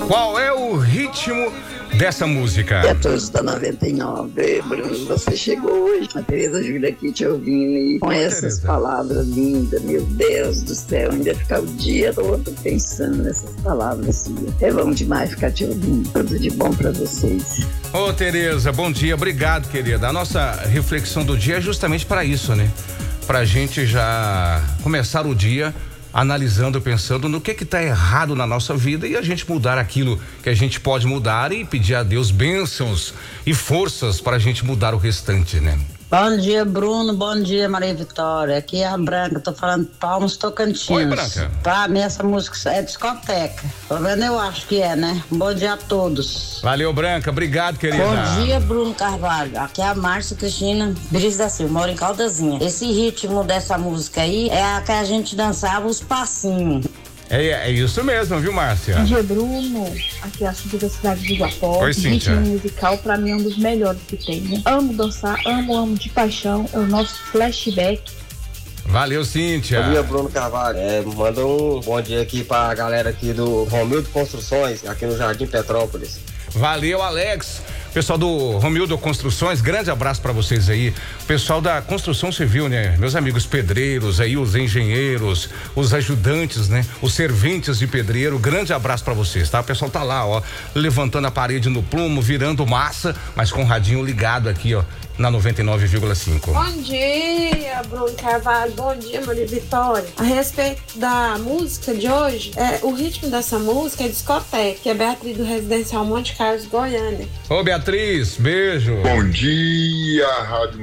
Qual é o ritmo dessa música? E a todos da 99, Bruno, você chegou hoje. A Tereza Júlia aqui te ouvindo e com essas palavras lindas, meu Deus do céu, ainda ficar o dia todo pensando nessas palavras. É bom demais ficar te ouvindo. Tudo de bom pra vocês. Ô, Tereza, bom dia, obrigado, querida. A nossa reflexão do dia é justamente para isso, né? Pra gente já começar o dia analisando, pensando no que tá errado na nossa vida e a gente mudar aquilo que a gente pode mudar e pedir a Deus bênçãos e forças para a gente mudar o restante, né? Bom dia, Bruno. Bom dia, Maria Vitória. Aqui é a Branca, tô falando de Palmas, Tocantins. Oi, Branca. Pra mim, essa música é discoteca. Tô vendo, eu acho que é, né? Bom dia a todos. Valeu, Branca. Obrigado, querida. Bom dia, Bruno Carvalho. Aqui é a Márcia Cristina Briz da Silva, moro em Caldazinha. Esse ritmo dessa música aí é a que a gente dançava os passinhos. É isso mesmo, viu, Márcia? Bom dia, Bruno. Aqui é a Cíntia da cidade de Iguapó. Oi, Cíntia. Ritmo musical, pra mim, é um dos melhores que tem, né? Amo dançar, amo de paixão. É o nosso flashback. Valeu, Cíntia. Bom dia, Bruno Carvalho. Manda um bom dia aqui pra galera aqui do Romildo Construções, aqui no Jardim Petrópolis. Valeu, Alex. Pessoal do Romildo Construções, grande abraço para vocês aí. Pessoal da construção civil, né? Meus amigos pedreiros aí, os engenheiros, os ajudantes, né? Os serventes de pedreiro, grande abraço para vocês, tá? O pessoal tá lá, ó, levantando a parede no plumo, virando massa, mas com o radinho ligado aqui, ó, na 99,5. Bom dia, Bruno Carvalho. Bom dia, Maria Vitória. A respeito da música de hoje, o ritmo dessa música é discoteca, que é Beatriz do Residencial Monte Carlos, Goiânia. Ô, Beatriz, beijo. Bom dia, Rádio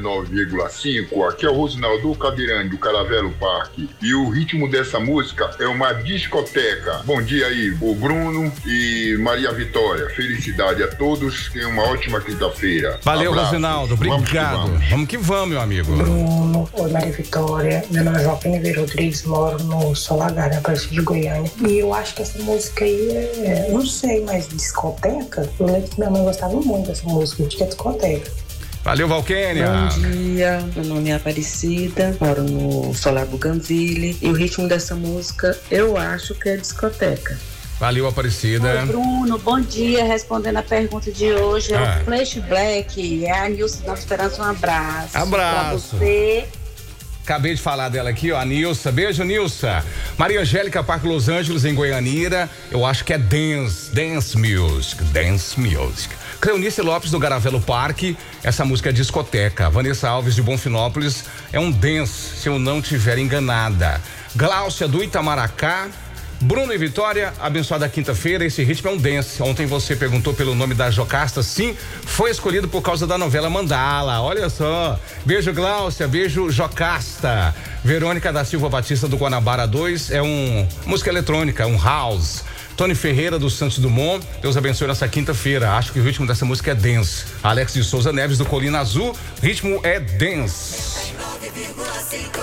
99,5. Aqui é o Rosinaldo Cadeirante, do Caravelo Parque. E o ritmo dessa música é uma discoteca. Bom dia aí, o Bruno e Maria Vitória. Felicidade a todos. Tenham uma ótima quinta-feira. Valeu, Rosinaldo. Obrigado. Vamos que vamos, meu amigo. Bruno, oi, Maria Vitória. Meu nome é João Peneveiro Rodrigues, moro no Solagar, na Praça de Goiânia. E eu acho que essa música aí não sei, mas discoteca? Eu lembro que minha mãe gostava muito dessa música, acho que é discoteca. Valeu, Valquênia. Bom dia, meu nome é Aparecida, moro no Solar Bougainville. E o ritmo dessa música eu acho que é discoteca. Valeu, Aparecida. Oi, Bruno, bom dia. Respondendo a pergunta de hoje, é o Flashback. É a Nilce Nova Esperança, um abraço. Abraço. Pra você. Acabei de falar dela aqui, ó, a Nilça. Beijo, Nilça. Maria Angélica, Parque Los Angeles, em Goianira. Eu acho que é Dance Music. Cleonice Lopes, do Garavelo Parque. Essa música é discoteca. Vanessa Alves, de Bonfinópolis. É um dance, se eu não tiver enganada. Gláucia, do Itamaracá. Bruno e Vitória, abençoada quinta-feira, esse ritmo é um dance. Ontem você perguntou pelo nome da Jocasta, sim, foi escolhido por causa da novela Mandala, olha só. Beijo, Gláucia, beijo, Jocasta. Verônica da Silva Batista, do Guanabara 2, é música eletrônica, um house. Tony Ferreira, do Santos Dumont, Deus abençoe nessa quinta-feira, acho que o ritmo dessa música é dance. Alex de Souza Neves, do Colina Azul, ritmo é dance. 99,5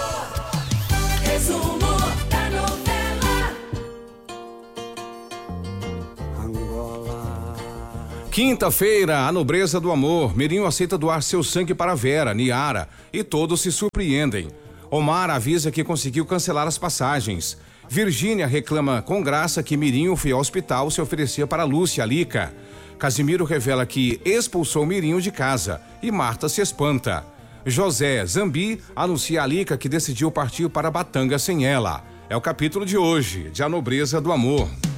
Resumo da novela. Quinta-feira, a nobreza do amor. Mirinho aceita doar seu sangue para Vera, Niara, e todos se surpreendem. Omar avisa que conseguiu cancelar as passagens. Virgínia reclama com graça que Mirinho foi ao hospital se oferecer para Lúcia Lica. Casimiro revela que expulsou Mirinho de casa e Marta se espanta. José Zambi anuncia a Lica que decidiu partir para Batanga sem ela. É o capítulo de hoje, de A Nobreza do Amor.